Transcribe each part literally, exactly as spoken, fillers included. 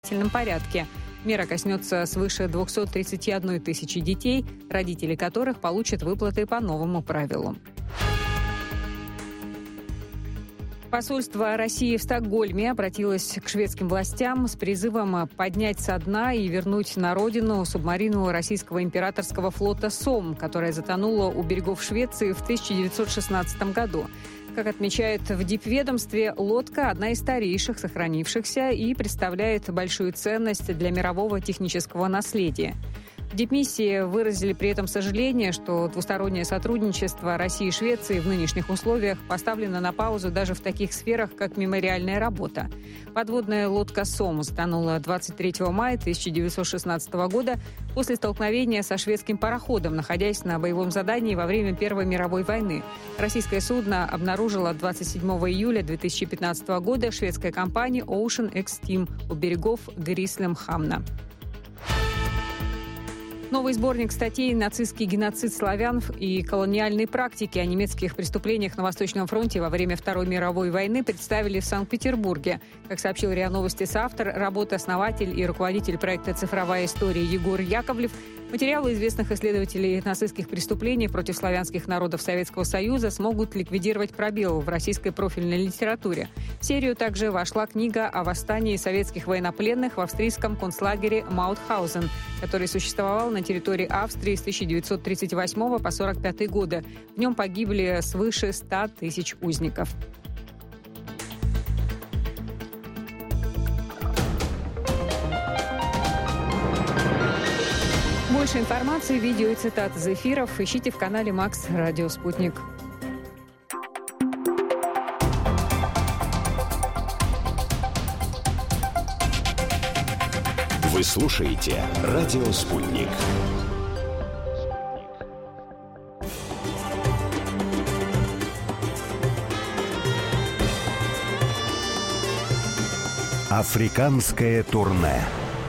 в порядке. Мера коснется свыше двести тридцать одна тысяча детей, родители которых получат выплаты по новому правилу. Посольство России в Стокгольме обратилось к шведским властям с призывом поднять со дна и вернуть на родину субмарину российского императорского флота «Сом», которая затонула у берегов Швеции в тысяча девятьсот шестнадцатом году. Как отмечают в дипведомстве, лодка – одна из старейших сохранившихся и представляет большую ценность для мирового технического наследия. В дипмиссии выразили при этом сожаление, что двустороннее сотрудничество России и Швеции в нынешних условиях поставлено на паузу даже в таких сферах, как мемориальная работа. Подводная лодка «Сом» затонула двадцать третьего мая тысяча девятьсот шестнадцатого года после столкновения со шведским пароходом, находясь на боевом задании во время Первой мировой войны. Российское судно обнаружило двадцать седьмого июля две тысячи пятнадцатого года шведская компания Ocean X Team у берегов Грислемхамна. Новый сборник статей «Нацистский геноцид славян и колониальные практики» о немецких преступлениях на Восточном фронте во время Второй мировой войны представили в Санкт-Петербурге. Как сообщил РИА Новости соавтор работы, основатель и руководитель проекта «Цифровая история» Егор Яковлев, материалы известных исследователей нацистских преступлений против славянских народов Советского Союза смогут ликвидировать пробелы в российской профильной литературе. В серию также вошла книга о восстании советских военнопленных в австрийском концлагере Маутхаузен, который существовал на территории Австрии с тысяча девятьсот тридцать восьмого по сорок пятый годы. В нем погибли свыше ста тысяч узников. Больше информации, видео и цитат из эфиров ищите в канале Макс Радио Спутник. Вы слушаете Радио Спутник. Африканское турне.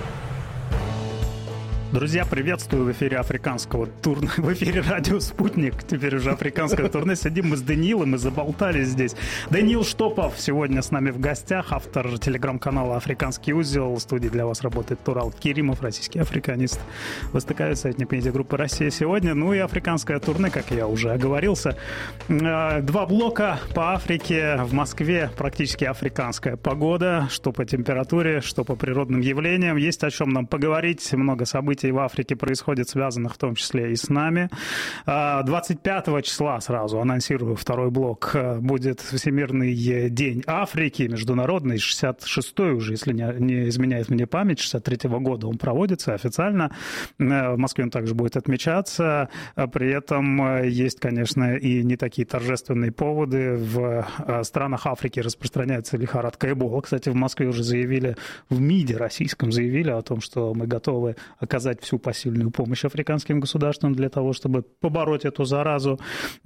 Друзья, приветствую в эфире африканского турне, в эфире радио «Спутник», теперь уже африканское турне. Сидим мы с Даниилом и заболтались здесь. Даниил Штопов сегодня с нами в гостях, автор телеграм-канала «Африканский узел». В студии для вас работает Турал Керимов, российский африканист, востоковед, советник медиагруппы «Россия сегодня». Ну и африканское турне, как я уже оговорился. Два блока по Африке. В Москве практически африканская погода, что по температуре, что по природным явлениям. Есть о чем нам поговорить, много событий в Африке происходит, связанных в том числе и с нами. двадцать пятого числа, сразу анонсирую второй блок, будет Всемирный день Африки, международный, шестьдесят шестой уже, если не, не изменяет мне память, шестьдесят третьего года он проводится официально. В Москве он также будет отмечаться. При этом есть, конечно, и не такие торжественные поводы. В странах Африки распространяется лихорадка Эбола. Кстати, в Москве уже заявили, в МИДе российском заявили о том, что мы готовы оказать всю посильную помощь африканским государствам для того, чтобы побороть эту заразу.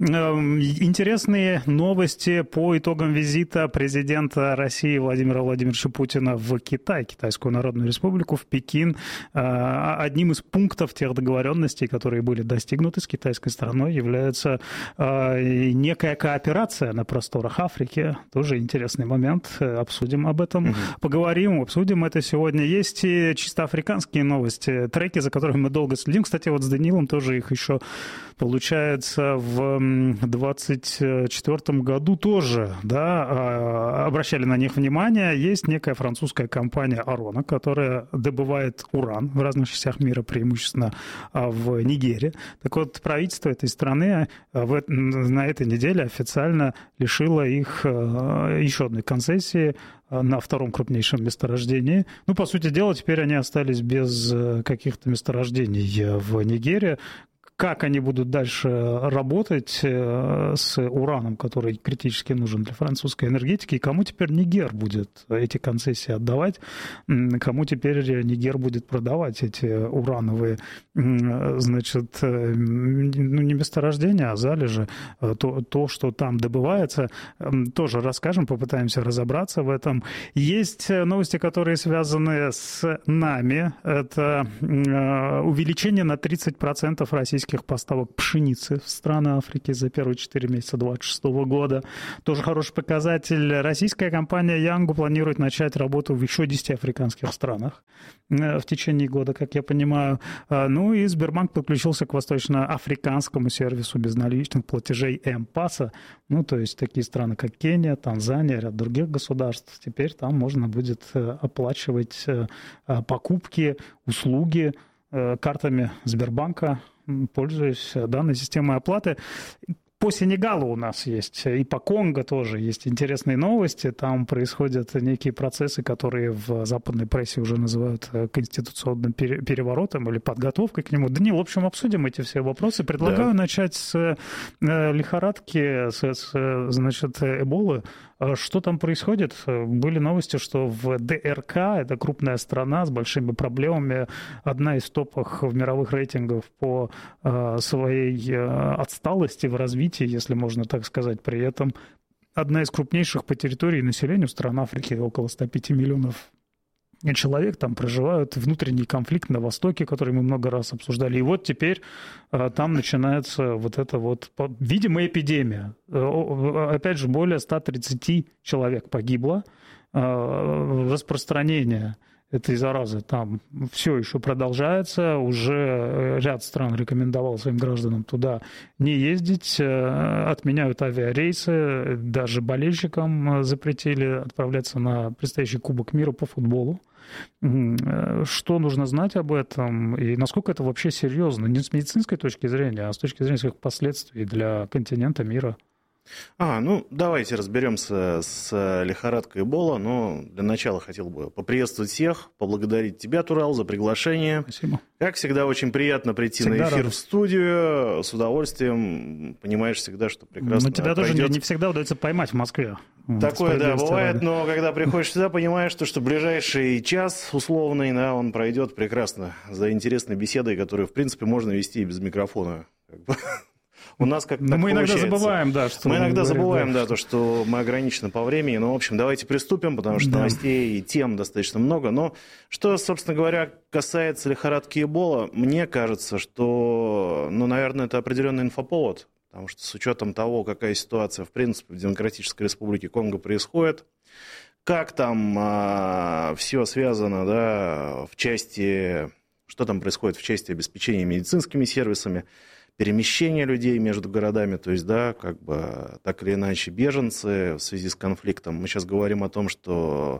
Интересные новости по итогам визита президента России Владимира Владимировича Путина в Китай, Китайскую Народную Республику, в Пекин. Одним из пунктов тех договоренностей, которые были достигнуты с китайской стороной, является некая кооперация на просторах Африки. Тоже интересный момент. Обсудим об этом, угу. поговорим, обсудим это сегодня. Есть и чисто африканские новости, треки, за которыми мы долго следим. Кстати, вот с Данилом тоже их еще, получается, в двадцать четвёртом году тоже, да, обращали на них внимание. Есть некая французская компания Арона, которая добывает уран в разных частях мира, преимущественно в Нигере. Так вот, правительство этой страны на этой неделе официально лишило их еще одной концессии на втором крупнейшем месторождении. Ну, по сути дела, теперь они остались без каких-то месторождений в Нигере. Как они будут дальше работать с ураном, который критически нужен для французской энергетики, и кому теперь Нигер будет эти концессии отдавать, кому теперь Нигер будет продавать эти урановые, значит, ну, не месторождения, а залежи, то, то, что там добывается, тоже расскажем, попытаемся разобраться в этом. Есть новости, которые связаны с нами. Это увеличение на тридцать процентов российских российских поставок пшеницы в страны Африки за первые четыре месяца две тысячи двадцать шестого года. Тоже хороший показатель. Российская компания Янгу планирует начать работу в еще десяти африканских странах в течение года, как я понимаю. Ну и Сбербанк подключился к восточноафриканскому сервису безналичных платежей М-Паса. Ну, то есть такие страны, как Кения, Танзания, ряд других государств. Теперь там можно будет оплачивать покупки, услуги картами Сбербанка, пользуясь данной системой оплаты. По Сенегалу у нас есть, и по Конго тоже есть интересные новости. Там происходят некие процессы, которые в западной прессе уже называют конституционным переворотом или подготовкой к нему. Данил, в общем, обсудим эти все вопросы. Предлагаю да. начать с лихорадки, с, с значит, Эболы. Что там происходит? Были новости, что в ДРК, это крупная страна с большими проблемами, одна из топов в мировых рейтингах по своей отсталости в развитии, если можно так сказать. При этом одна из крупнейших по территории и населению стран Африки, около ста пяти миллионов человек там проживают, внутренний конфликт на Востоке, который мы много раз обсуждали. И вот теперь а, там начинается вот эта вот, видимо, эпидемия. А, опять же, более ста тридцати человек погибло. А, распространение этой заразы там все еще продолжается. Уже ряд стран рекомендовал своим гражданам туда не ездить. Отменяют авиарейсы. Даже болельщикам запретили отправляться на предстоящий Кубок мира по футболу. Что нужно знать об этом и насколько это вообще серьезно? Не с медицинской точки зрения, а с точки зрения своих последствий для континента, мира. А, ну, давайте разберемся с лихорадкой Эбола, но для начала хотел бы поприветствовать всех, поблагодарить тебя, Турал, за приглашение. Спасибо. Как всегда, очень приятно прийти всегда на эфир рад. В студию, с удовольствием, понимаешь всегда, что прекрасно. Но тебя пройдет. Тоже не, не всегда удается поймать в Москве. Такое, да, бывает, ради. Но когда приходишь сюда, понимаешь, что, что ближайший час условный, да, он пройдет прекрасно, за интересной беседой, которую, в принципе, можно вести и без микрофона. Как бы. У нас как Но мы иногда получается. забываем, да, что мы иногда говорим, забываем, да, да, то, что мы ограничены по времени. Ну, в общем, давайте приступим, потому что да. новостей и тем достаточно много. Но что, собственно говоря, касается лихорадки Эбола, мне кажется, что, ну, наверное, это определенный инфоповод, потому что с учетом того, какая ситуация, в принципе, в Демократической Республике Конго происходит, как там а, все связано, да, в части, что там происходит в части обеспечения медицинскими сервисами, перемещение людей между городами, то есть, да, как бы так или иначе беженцы в связи с конфликтом. Мы сейчас говорим о том, что,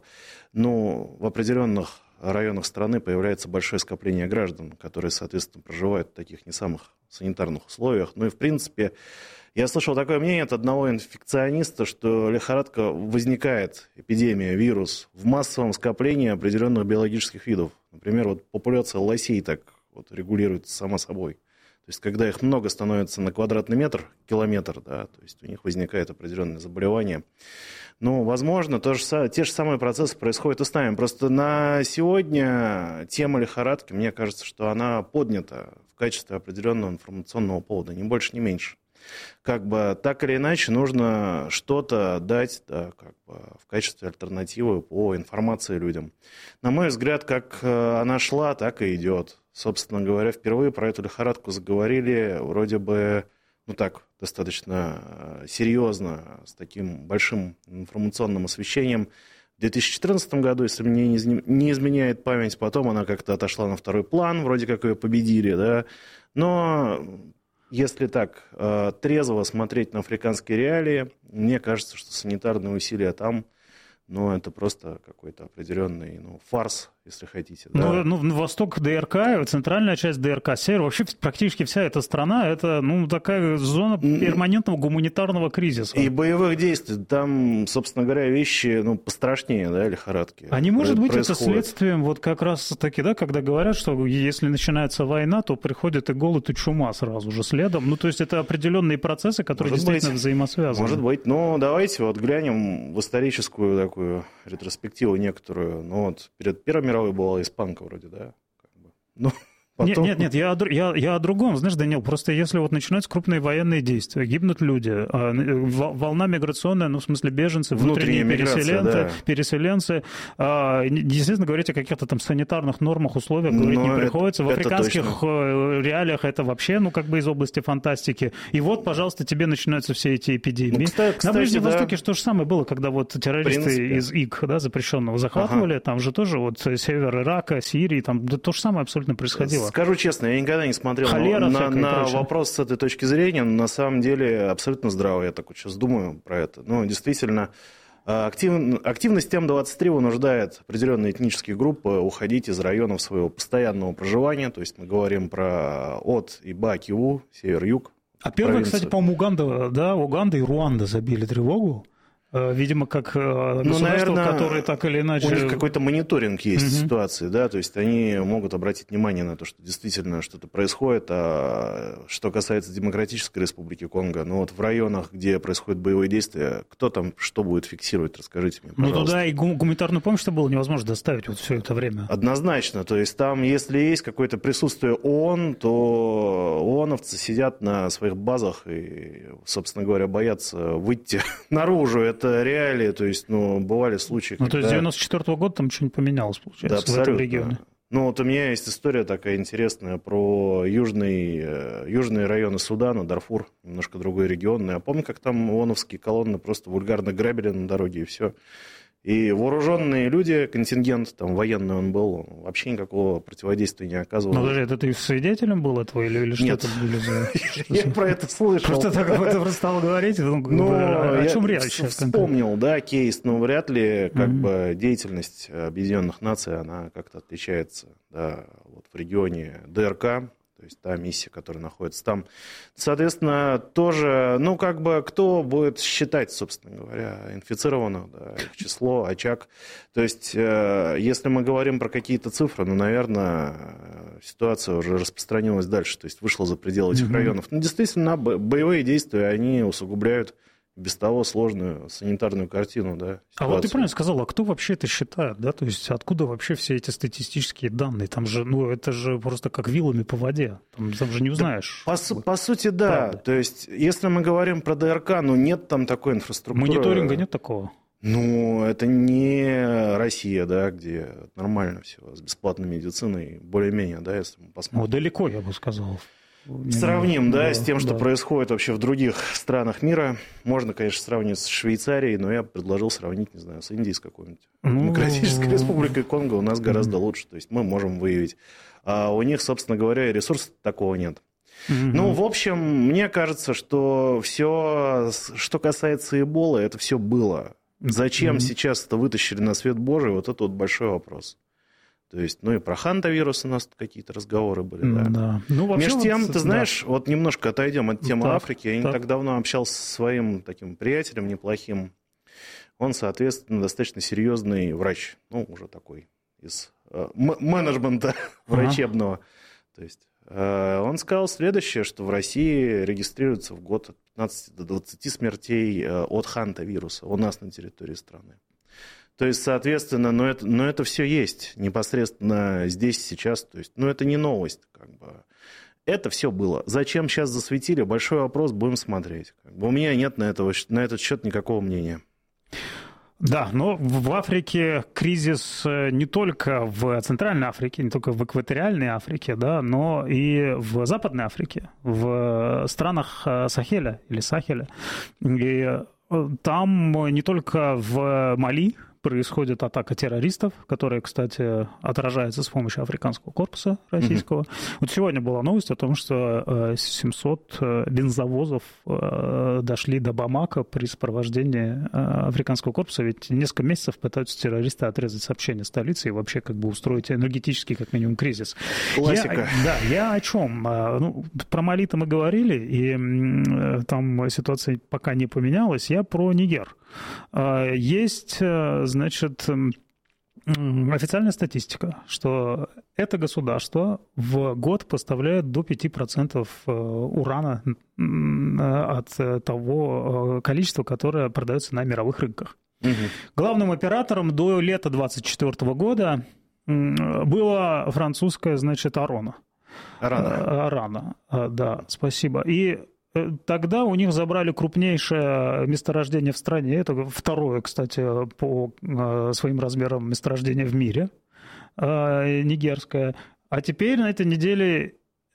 ну, в определенных районах страны появляется большое скопление граждан, которые, соответственно, проживают в таких не самых санитарных условиях. Ну и, в принципе, я слышал такое мнение от одного инфекциониста, что лихорадка возникает, эпидемия, вирус, в массовом скоплении определенных биологических видов. Например, вот популяция лосей так вот регулируется сама собой. То есть, когда их много становится на квадратный метр, километр, да, то есть у них возникает определенное заболевание. Ну, возможно, то же, те же самые процессы происходят и с нами. Просто на сегодня тема лихорадки, мне кажется, что она поднята в качестве определенного информационного повода, ни больше, ни меньше. Как бы так или иначе нужно что-то дать, да, как бы в качестве альтернативы по информации людям. На мой взгляд, как она шла, так и идет. Собственно говоря, впервые про эту лихорадку заговорили вроде бы, ну так, достаточно серьезно, с таким большим информационным освещением в две тысячи четырнадцатом году, если мне не изменяет память. Потом она как-то отошла на второй план, вроде как ее победили, да. Но если так трезво смотреть на африканские реалии, мне кажется, что санитарные усилия там, ну, это просто какой-то определенный, ну, фарс, если хотите. Да. Ну, ну, восток ДРК, центральная часть ДРК, север, вообще практически вся эта страна, это, ну, такая зона перманентного гуманитарного кризиса. И боевых действий. Там, собственно говоря, вещи, ну, пострашнее, да, лихорадки. А не может быть это следствием вот как раз-таки, да, когда говорят, что если начинается война, то приходит и голод, и чума сразу же следом. Ну, то есть это определенные процессы, которые может действительно быть. взаимосвязаны. Может быть. Но давайте вот глянем в историческую такую ретроспективу некоторую. Ну, вот перед Первой мировой была испанка вроде, да? Как бы. Ну, Потом... Нет, нет, нет, я о, я, я о другом. Знаешь, Данил, просто если вот начинаются крупные военные действия, гибнут люди, волна миграционная, ну, в смысле, беженцы, внутренние переселенцы, да. переселенцы, естественно, говорить о каких-то там санитарных нормах, условиях говорить Но не приходится. Это, В африканских точно. реалиях это вообще, ну, как бы из области фантастики. И вот, пожалуйста, тебе начинаются все эти эпидемии. Ну, кстати, На Ближнем да. Востоке что же самое было, когда вот террористы из ИГ, да, запрещенного, захватывали, ага. там же тоже вот север Ирака, Сирии, там да, то же самое абсолютно происходило. Скажу честно, я никогда не смотрел Холера, на, на вопрос с этой точки зрения, но на самом деле абсолютно здраво, я так вот сейчас думаю про это. Ну, действительно, актив, активность М двадцать три вынуждает определенные этнические группы уходить из районов своего постоянного проживания, то есть мы говорим про От и Ба, Киву, север-юг. А первая, кстати, по-моему, Уганда, да, Уганда и Руанда забили тревогу. Видимо, как государство, ну, наверное, которое так или иначе... У них какой-то мониторинг есть угу. ситуации, да, то есть они могут обратить внимание на то, что действительно что-то происходит, а что касается Демократической Республики Конго, ну вот в районах, где происходят боевые действия, кто там что будет фиксировать, расскажите мне, пожалуйста. Ну туда и гуманитарную помощь-то было невозможно доставить вот все это время. Однозначно, то есть там, если есть какое-то присутствие ООН, то ООНовцы сидят на своих базах и, собственно говоря, боятся выйти наружу. Это реалии, то есть, ну, бывали случаи, ну, когда... то есть с девяносто четвёртого года там что-нибудь поменялось, получается, да, в этом регионе. Ну, вот у меня есть история такая интересная про южный, южные районы Судана, Дарфур, немножко другой регион. Я помню, как там ООНовские колонны просто вульгарно грабили на дороге, и все. И вооруженные люди, контингент, там, военный он был, вообще никакого противодействия не оказывал. Ну, подожди, это ты свидетелем был этого или, или Нет. что-то были за... Я про это слышал. Просто так об этом стал говорить, о чем речь сейчас? Вспомнил, да, кейс, но вряд ли как бы деятельность Объединенных Наций, она как-то отличается, да, вот в регионе ДРК. То есть та миссия, которая находится там. Соответственно, тоже, ну, как бы, кто будет считать, собственно говоря, инфицированных, да, их число, очаг. То есть, если мы говорим про какие-то цифры, ну, наверное, ситуация уже распространилась дальше, то есть вышла за пределы этих mm-hmm. районов. Ну, действительно, боевые действия, они усугубляют без того сложную санитарную картину, да, ситуацию. А вот ты правильно сказал, а кто вообще это считает, да, то есть откуда вообще все эти статистические данные? Там же, ну, это же просто как вилами по воде, там, там же не узнаешь. По, по сути, да, правда. То есть если мы говорим про ДРК, ну, нет там такой инфраструктуры. Мониторинга нет такого? Ну, это не Россия, да, где нормально все, с бесплатной медициной, более-менее, да, если мы посмотрим. Ну, далеко, я бы сказал. Сравним, да, да, с тем, что да. происходит вообще в других странах мира. Можно, конечно, сравнить с Швейцарией, но я предложил сравнить, не знаю, с Индией с какой-нибудь. Ну... Демократической Республикой Конго у нас гораздо лучше. То есть мы можем выявить. А у них, собственно говоря, ресурсов такого нет. Mm-hmm. Ну, в общем, мне кажется, что все, что касается Эболы, это все было. Зачем mm-hmm. сейчас это вытащили на свет Божий, вот это вот большой вопрос. То есть, ну и про хантавирус у нас какие-то разговоры были, да. да. Ну, Между тем, вот, ты знаешь, да. вот немножко отойдем от темы так, Африки. Я не так. так давно общался со своим таким приятелем неплохим. Он, соответственно, достаточно серьезный врач, ну, уже такой из э, менеджмента врачебного. То есть, э, он сказал следующее, что в России регистрируется в год от пятнадцати до двадцати смертей э, от хантавируса у нас на территории страны. То есть, соответственно, но это, но это все есть непосредственно здесь, сейчас. То есть, ну, это не новость, как бы. Это все было. Зачем сейчас засветили? Большой вопрос, будем смотреть. Как бы у меня нет на, этого, на этот счет никакого мнения. Да, но в Африке кризис не только в Центральной Африке, не только в экваториальной Африке, да, но и в Западной Африке, в странах Сахеля или Сахеля. И там не только в Мали происходит атака террористов, которая, кстати, отражается с помощью африканского корпуса российского. Mm-hmm. Вот сегодня была новость о том, что семьсот бензовозов дошли до Бамака при сопровождении африканского корпуса, ведь несколько месяцев пытаются террористы отрезать сообщение столицы и вообще как бы устроить энергетический, как минимум, кризис. Классика. Я, да, я о чем? Ну, про Мали-то мы говорили, и там ситуация пока не поменялась. Я про Нигер. Есть, значит, официальная статистика, что это государство в год поставляет до пяти процентов урана от того количества, которое продается на мировых рынках. Угу. Главным оператором до лета две тысячи двадцать четвёртого года была французская, значит, Арона. Рано. Рано, да, спасибо. И тогда у них забрали крупнейшее месторождение в стране. Это второе, кстати, по своим размерам месторождение в мире, нигерское. А теперь на этой неделе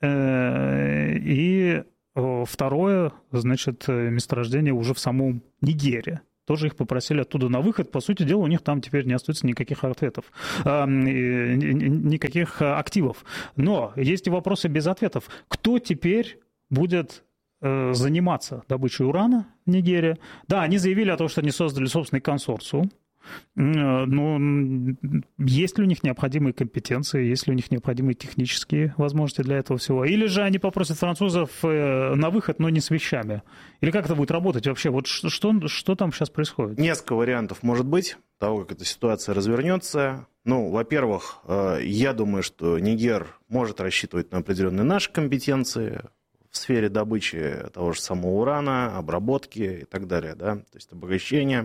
и второе, значит, месторождение уже в самом Нигере. Тоже их попросили оттуда на выход. По сути дела, у них там теперь не остается никаких ответов, никаких активов. Но есть и вопросы без ответов. Кто теперь будет заниматься добычей урана в Нигере? Да, они заявили о том, что они создали собственный консорциум. Но есть ли у них необходимые компетенции, есть ли у них необходимые технические возможности для этого всего? Или же они попросят французов на выход, но не с вещами? Или как это будет работать вообще? Вот что, что, что там сейчас происходит? Несколько вариантов может быть того, как эта ситуация развернется. Ну, во-первых, я думаю, что Нигер может рассчитывать на определенные наши компетенции в сфере добычи того же самого урана, обработки и так далее, да, то есть обогащения.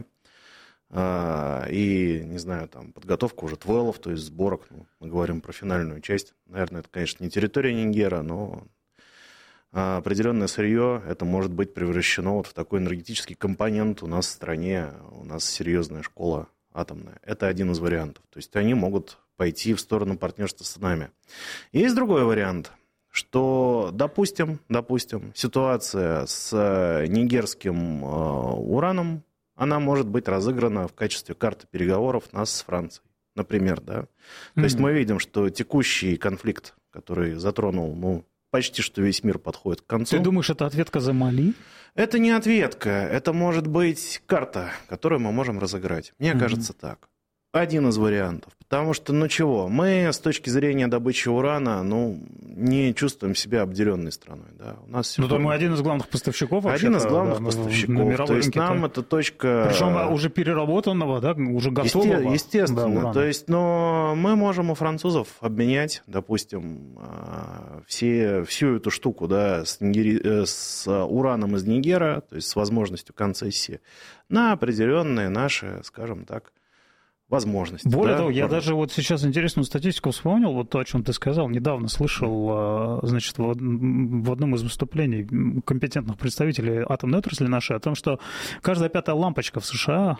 И, не знаю, там, подготовка уже твелов, то есть сборок, ну, мы говорим про финальную часть. Наверное, это, конечно, не территория Нигера, но определенное сырье, это может быть превращено вот в такой энергетический компонент у нас в стране, у нас серьезная школа атомная. Это один из вариантов. То есть они могут пойти в сторону партнерства с нами. Есть другой вариант, что, допустим, допустим, ситуация с нигерским ураном, она может быть разыграна в качестве карты переговоров нас с Францией, например, да. То mm-hmm. есть мы видим, что текущий конфликт, который затронул, ну, почти что весь мир, подходит к концу. Ты думаешь, это ответка за Мали? Это не ответка, это может быть карта, которую мы можем разыграть. Мне mm-hmm. кажется так. Один из вариантов. Потому что, ну чего, мы с точки зрения добычи урана, ну, не чувствуем себя обделенной страной. Да? У нас ну, то мы один из главных поставщиков. Один из главных да, поставщиков. То есть нам так. Это точка... Причем уже переработанного, да, уже готового. Есте... Естественно. Да, то есть, но мы можем у французов обменять, допустим, все, всю эту штуку, да, с, Нигери... с ураном из Нигера, то есть с возможностью концессии, на определенные наши, скажем так, возможности. Более да? того, я даже вот сейчас интересную статистику вспомнил, вот то, о чем ты сказал, недавно слышал, значит, в одном из выступлений компетентных представителей атомной отрасли нашей о том, что каждая пятая лампочка в США,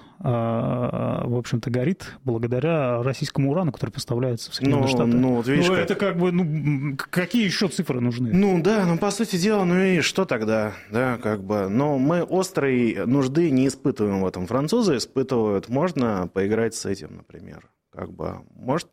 в общем-то, горит благодаря российскому урану, который поставляется в Соединенные ну, Штаты. Ну, вот видишь, ну, как... это как бы, ну, какие еще цифры нужны? Ну, да, ну, по сути дела, ну и что тогда, да, как бы, но мы острой нужды не испытываем в этом. Французы испытывают, можно поиграть с этим, например. Как бы, может,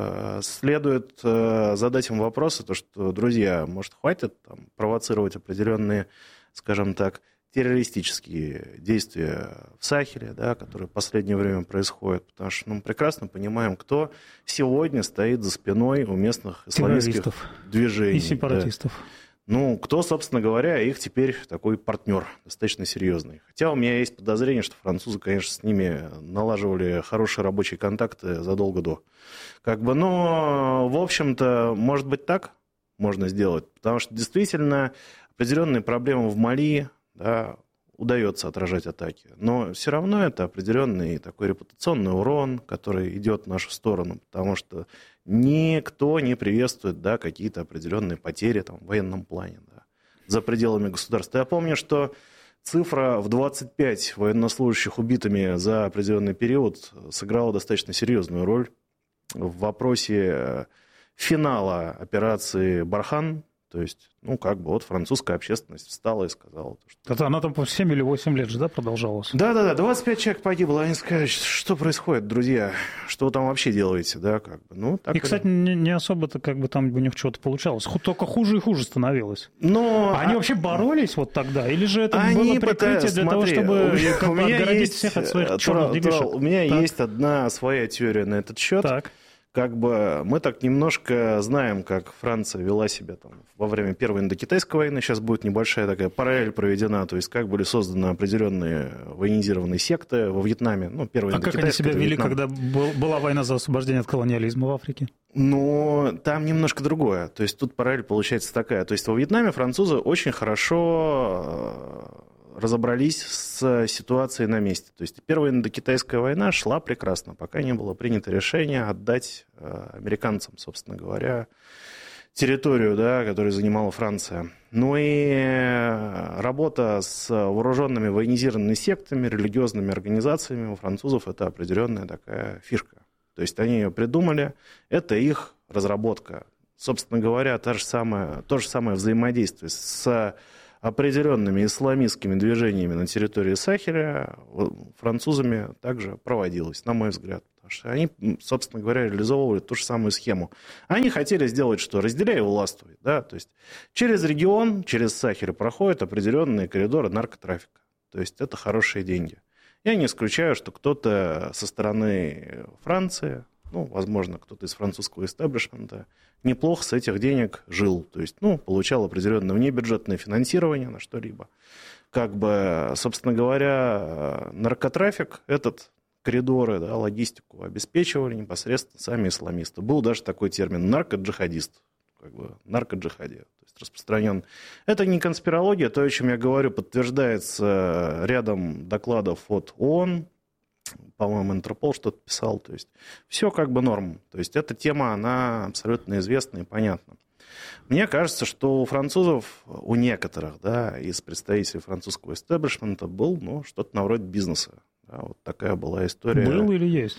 следует задать им вопросы, то, что, друзья, может, хватит там, провоцировать определенные, скажем так, террористические действия в Сахеле, да, которые в последнее время происходят, потому что ну, мы прекрасно понимаем, кто сегодня стоит за спиной у местных исламистских движений. И сепаратистов. Да. Ну, кто, собственно говоря, их теперь такой партнер достаточно серьезный. Хотя у меня есть подозрение, что французы, конечно, с ними налаживали хорошие рабочие контакты задолго до. Как бы, но, в общем-то, может быть так можно сделать, потому что действительно определенные проблемы в Мали, да, удается отражать атаки. Но все равно это определенный такой репутационный урон, который идет в нашу сторону, потому что никто не приветствует, да, какие-то определенные потери там, в военном плане, да, за пределами государства. Я помню, что цифра в двадцать пять военнослужащих убитыми за определенный период сыграла достаточно серьезную роль в вопросе финала операции «Бархан». То есть, ну, как бы вот французская общественность встала и сказала... Что... Это она там по семь или восемь лет же, да, продолжалась? Да-да-да, двадцать пять человек погибло. Они сказали, что происходит, друзья? Что вы там вообще делаете, да, как бы, ну, так... И, кстати, не, не особо-то как бы там у них что-то получалось. Только хуже и хуже становилось. Но... Они а... вообще боролись вот тогда? Или же это Они было прикрытие для Смотри, того, чтобы у меня отгородить есть... всех от своих черных детишек? У меня так. есть одна своя теория на этот счет. Так. Как бы мы так немножко знаем, как Франция вела себя там во время Первой Индокитайской войны. Сейчас будет небольшая такая параллель проведена, то есть как были созданы определенные военизированные секты во Вьетнаме. Ну, Первая а как они себя вели, Вьетнам. Когда был, была война за освобождение от колониализма в Африке? Ну, там немножко другое. То есть тут параллель получается такая. То есть во Вьетнаме французы очень хорошо... разобрались с ситуацией на месте. То есть Первая Индокитайская война шла прекрасно, пока не было принято решение отдать американцам, собственно говоря, территорию, да, которую занимала Франция. Ну и работа с вооруженными военизированными сектами, религиозными организациями у французов – это определенная такая фишка. То есть они ее придумали, это их разработка. Собственно говоря, та же самая, то же самое взаимодействие с определенными исламистскими движениями на территории Сахеля французами также проводилось, на мой взгляд. Потому что они, собственно говоря, реализовывали ту же самую схему. Они хотели сделать что? Разделяй и властвуй. Да? То есть через регион, через Сахель проходят определенные коридоры наркотрафика. То есть это хорошие деньги. Я не исключаю, что кто-то со стороны Франции, ну, возможно, кто-то из французского истеблишмента, неплохо с этих денег жил. То есть, ну, получал определенное внебюджетное финансирование на что-либо. Как бы, собственно говоря, наркотрафик, этот коридоры, да, логистику обеспечивали непосредственно сами исламисты. Был даже такой термин наркоджихадист, как бы наркоджихади, то есть распространен. Это не конспирология, то, о чем я говорю, подтверждается рядом докладов от ООН, по-моему, Интерпол что-то писал, то есть все как бы норм. То есть эта тема, она абсолютно известна и понятна. Мне кажется, что у французов, у некоторых, да, из представителей французского истеблишмента был, ну, что-то на вроде бизнеса. Да, вот такая была история. Был или есть?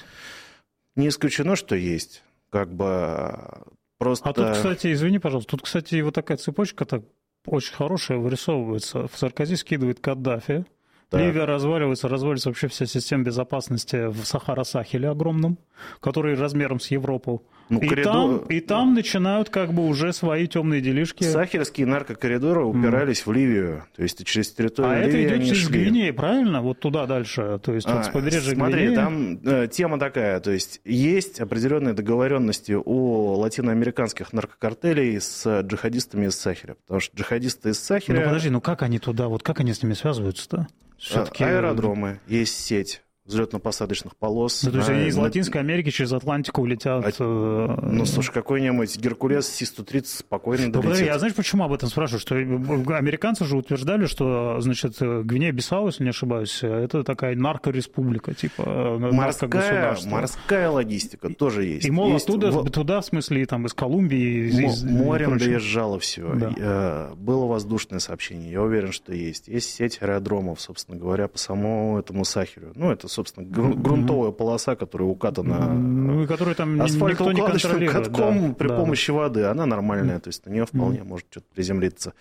Не исключено, что есть. Как бы просто... А тут, кстати, извини, пожалуйста, тут, кстати, вот такая цепочка-то очень хорошая вырисовывается. В Саркози скидывает Каддафи. Так. Ливия разваливается, разваливается вообще вся система безопасности в Сахара-Сахеле огромном, который размером с Европу. Ну, и, коридор... там, и там начинают как бы уже свои темные делишки. Сахельские наркокоридоры упирались mm. в Ливию, то есть через территорию а Ливии. А это идет через шли. Гвинею, правильно? Вот туда дальше, то есть а, вот с побережья смотри, Гвинеи. Там э, тема такая, то есть есть определенные договоренности у латиноамериканских наркокартелей с джихадистами из Сахеля, потому что джихадисты из Сахеля... Ну подожди, ну как они туда, вот как они с ними связываются-то? Все-таки... Аэродромы, есть сеть взлетно-посадочных полос. Ну, то есть они из Латинской Америки через Атлантику улетят. А, ну, слушай, какой-нибудь Геркулес Си сто тридцать спокойно долетит. Ну, подожди, а знаешь, почему об этом спрашиваю? Что американцы же утверждали, что, значит, Гвинея-Бисау, если не ошибаюсь, это такая наркореспублика, типа морская, морская логистика тоже есть. И, мол, есть оттуда, в... туда, в смысле, там, из Колумбии, из, из, морем доезжало все. Да. Было воздушное сообщение, я уверен, что есть. Есть сеть аэродромов, собственно говоря, по самому этому Сахелю. Ну, это, собственно, грунтовая mm-hmm. полоса, которая укатана ну, которую там асфальтоукладочным катком да, при да. помощи воды. Она нормальная, mm-hmm. то есть на нее вполне mm-hmm. может что-то приземлиться.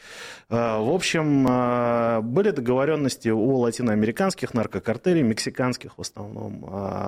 В общем, были договоренности у латиноамериканских наркокартелей, мексиканских в основном,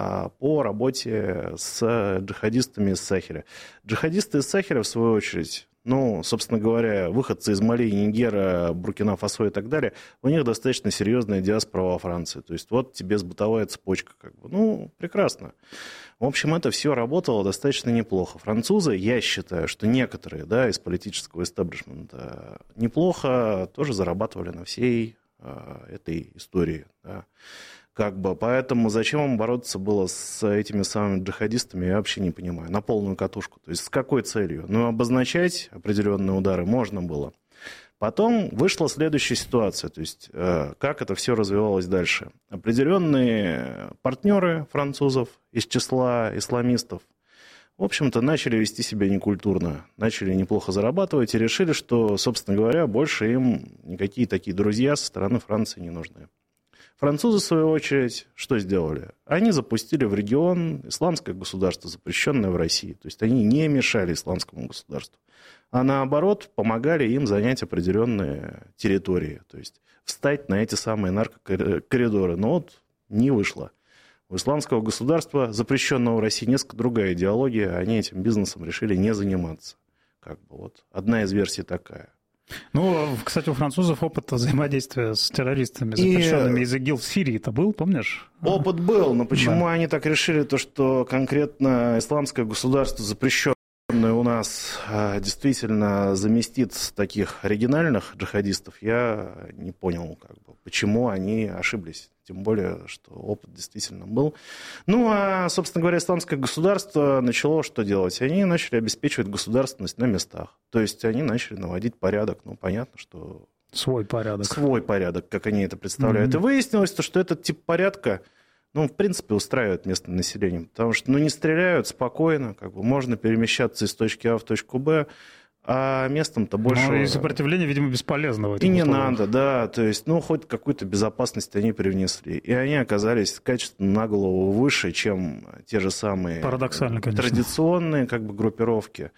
по работе с джихадистами из Сахеля. Джихадисты из Сахеля, в свою очередь, ну, собственно говоря, выходцы из Мали, Нигера, Буркина-Фасо и так далее, у них достаточно серьезная диаспора во Франции. То есть вот тебе сбытовая цепочка. Как бы. Ну, прекрасно. В общем, это все работало достаточно неплохо. Французы, я считаю, что некоторые, да, из политического истеблишмента неплохо тоже зарабатывали на всей э, этой истории. Да. Как бы, поэтому зачем им бороться было с этими самыми джихадистами, я вообще не понимаю. На полную катушку. То есть с какой целью? Ну, обозначать определенные удары можно было. Потом вышла следующая ситуация. То есть э, как это все развивалось дальше. Определенные партнеры французов из числа исламистов, в общем-то, начали вести себя некультурно, начали неплохо зарабатывать и решили, что, собственно говоря, больше им никакие такие друзья со стороны Франции не нужны. Французы, в свою очередь, что сделали? Они запустили в регион исламское государство, запрещенное в России. То есть они не мешали исламскому государству, а наоборот помогали им занять определенные территории. То есть встать на эти самые наркокоридоры. Но вот не вышло. У исламского государства, запрещенного в России, несколько другая идеология. Они этим бизнесом решили не заниматься. Как бы вот одна из версий такая. Ну, кстати, у французов опыт взаимодействия с террористами, запрещенными и... из ИГИЛ в Сирии-то был, помнишь? Опыт был, но почему да. они так решили, то, что конкретно исламское государство, запрещенное у нас, действительно заместит таких оригинальных джихадистов, я не понял, как бы, почему они ошиблись. Тем более, что опыт действительно был. Ну, а, собственно говоря, исламское государство начало что делать? Они начали обеспечивать государственность на местах. То есть они начали наводить порядок. Ну, понятно, что... Свой порядок. Свой порядок, как они это представляют. Mm-hmm. И выяснилось, что этот тип порядка, ну, в принципе, устраивает местное население. Потому что, ну, не стреляют спокойно, как бы можно перемещаться из точки А в точку Б. а местом-то больше... Ну, и сопротивление, видимо, бесполезно в этих И не условиях. надо, да, то есть, ну, хоть какую-то безопасность они привнесли. И они оказались качественно на голову выше, чем те же самые Парадоксально, конечно. традиционные как бы группировки,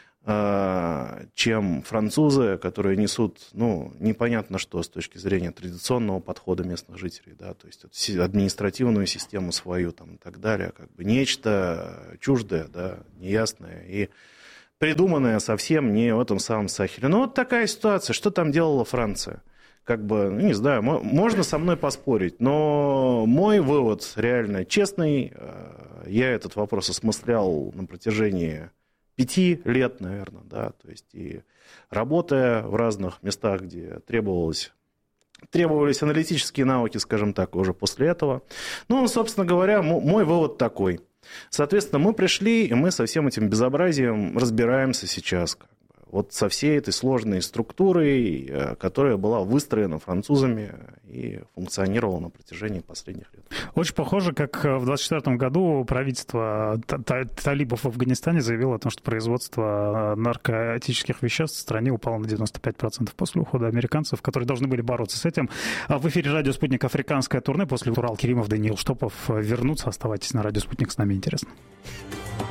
чем французы, которые несут, ну, непонятно что с точки зрения традиционного подхода местных жителей, да, то есть административную систему свою там и так далее, как бы нечто чуждое, да, неясное и придуманное совсем не в этом самом Сахеле. Ну, вот такая ситуация. Что там делала Франция? Как бы, ну, не знаю, можно со мной поспорить, но мой вывод реально честный. Я этот вопрос осмыслял на протяжении пяти лет, наверное, да, то есть и работая в разных местах, где требовалось, требовались аналитические навыки, скажем так, уже после этого. Ну, собственно говоря, мой вывод такой. Соответственно, мы пришли, и мы со всем этим безобразием разбираемся сейчас. Как бы. Вот со всей этой сложной структурой, которая была выстроена французами и функционировала на протяжении последних лет. Очень похоже, как в двадцать четвёртом году правительство талибов в Афганистане заявило о том, что производство наркотических веществ в стране упало на девяносто пять процентов после ухода американцев, которые должны были бороться с этим. В эфире «Радио Спутник» «Африканское турне». После Урал Керимов, Даниил Штопов вернутся. Оставайтесь на «Радио Спутник», с нами интересно.